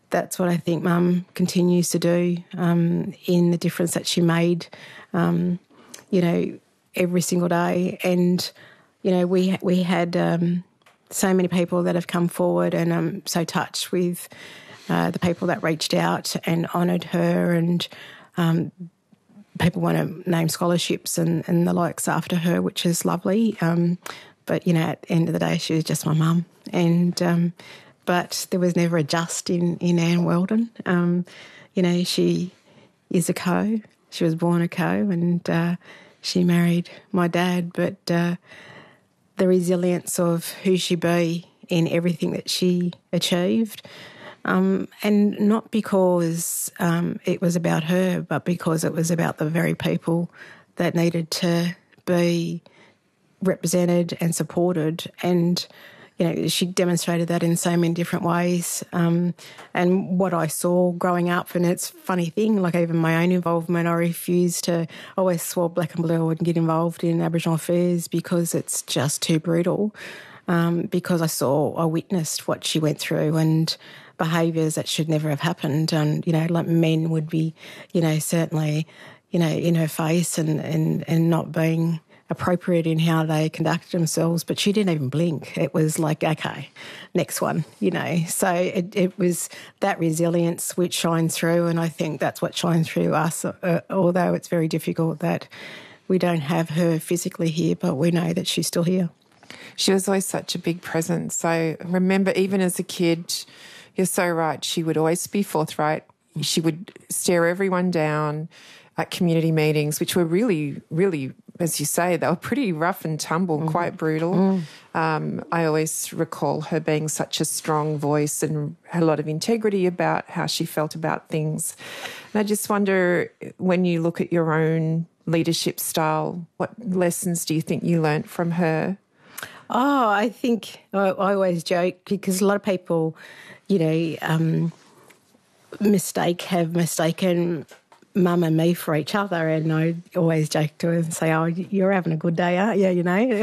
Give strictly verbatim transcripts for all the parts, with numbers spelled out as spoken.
that's what I think Mum continues to do um, in the difference that she made, um, you know, every single day. And, you know, we we had um, so many people that have come forward, and I'm so touched with uh, the people that reached out and honoured her, and um, people want to name scholarships and, and the likes after her, which is lovely. Um, but, you know, at the end of the day, she was just my mum. And um, but there was never a just in, in Anne Weldon. Um, you know, she is a co. She was born a co, and uh, she married my dad. But uh, the resilience of who she be in everything that she achieved, um, and not because um, it was about her, but because it was about the very people that needed to be represented and supported. And you know, she demonstrated that in so many different ways. Um, and what I saw growing up, and it's a funny thing, like even my own involvement, I refused to, I always swore black and blue I wouldn't get involved in Aboriginal affairs because it's just too brutal, um, because I saw, I witnessed what she went through and behaviours that should never have happened. And, you know, like men would be, you know, certainly, you know, in her face and, and, and not being appropriate in how they conducted themselves, but she didn't even blink. It was like, okay, next one, you know. So it, it was that resilience which shines through, and I think that's what shines through us, uh, although it's very difficult that we don't have her physically here, but we know that she's still here. She was always such a big presence. I remember even as a kid, you're so right, she would always be forthright. She would stare everyone down at community meetings, which were really, really, as you say, they were pretty rough and tumble, mm. quite brutal. Mm. Um, I always recall her being such a strong voice and had a lot of integrity about how she felt about things. And I just wonder, when you look at your own leadership style, what lessons do you think you learnt from her? Oh, I think I, I always joke because a lot of people, you know, um, mistake have mistaken Mum and me for each other, and I always joke to her and say, oh, you're having a good day, aren't you, you know?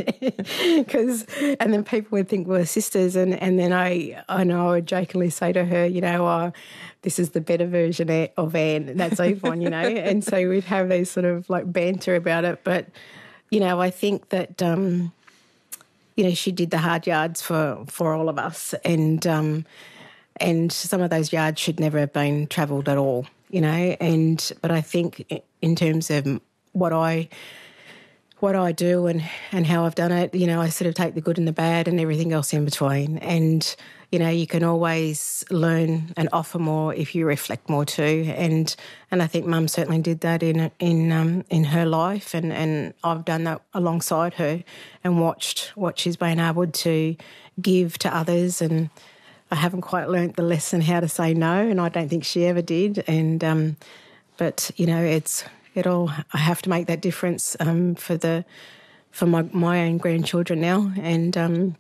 Because, and then people would think we're sisters, and, and then I, I know I would jokingly say to her, you know, oh, this is the better version of Anne, that's Yvonne, you know? And so we'd have these sort of like banter about it. But, you know, I think that, um, you know, she did the hard yards for, for all of us, and um, and some of those yards should never have been travelled at all. You know, and but I think in terms of what I what I do and, and how I've done it, you know, I sort of take the good and the bad and everything else in between. And, you know, you can always learn and offer more if you reflect more too. And and I think Mum certainly did that in in um, in her life, and, and I've done that alongside her and watched what she's been able to give to others. And I haven't quite learnt the lesson how to say no, and I don't think she ever did. And um, but you know, it's it all. I have to make that difference um, for the for my my own grandchildren now, and um,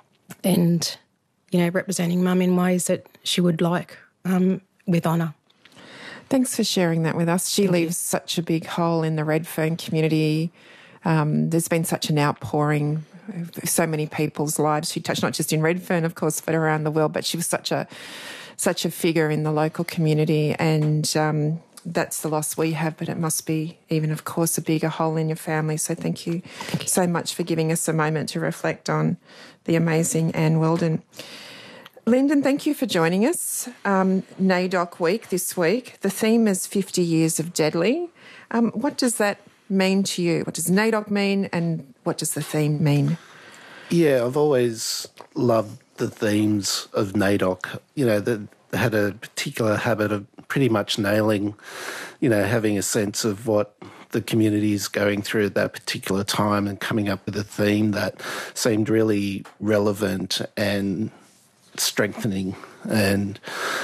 and you know, representing Mum in ways that she would like, um, with honour. Thanks for sharing that with us. She Thank leaves you. such a big hole in the Redfern community. Um, there's been such an outpouring. So many people's lives she touched, not just in Redfern, of course, but around the world. But she was such a such a figure in the local community, and um, that's the loss we have. But it must be even, of course, a bigger hole in your family. So thank you, thank you so much for giving us a moment to reflect on the amazing Anne Weldon. Lyndon, thank you for joining us. Um, NAIDOC Week this week. The theme is fifty years of Deadly. Um, what does that mean to you? What does NAIDOC mean, and what does the theme mean? Yeah, I've always loved the themes of NAIDOC. You know, that had a particular habit of pretty much nailing, you know, having a sense of what the community is going through at that particular time and coming up with a theme that seemed really relevant and strengthening. And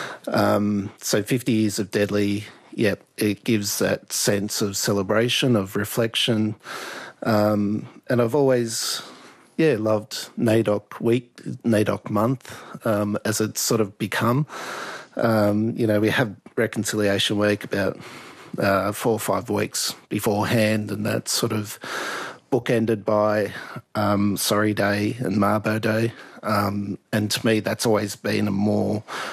um, so fifty years of Deadly, yeah, it gives that sense of celebration, of reflection. Um, and I've always, yeah, loved NAIDOC Week, NAIDOC Month, um, as it's sort of become. Um, you know, we have Reconciliation Week about uh, four or five weeks beforehand, and that's sort of bookended by um, Sorry Day and Mabo Day. Um, and to me, that's always been a more